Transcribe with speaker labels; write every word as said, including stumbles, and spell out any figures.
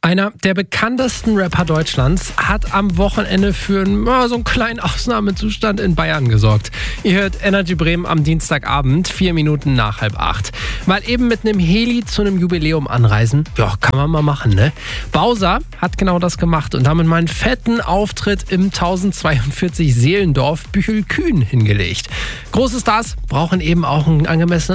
Speaker 1: Einer der bekanntesten Rapper Deutschlands hat am Wochenende für einen, ja, so einen kleinen Ausnahmezustand in Bayern gesorgt. Ihr hört Energy Bremen am Dienstagabend, vier Minuten nach halb acht. Mal eben mit einem Heli zu einem Jubiläum anreisen, ja, kann man mal machen, ne? Bowser hat genau das gemacht und damit mal einen fetten Auftritt im tausendzweiundvierzig Seelendorf Büchelkühn hingelegt. Große Stars brauchen eben auch einen angemessenen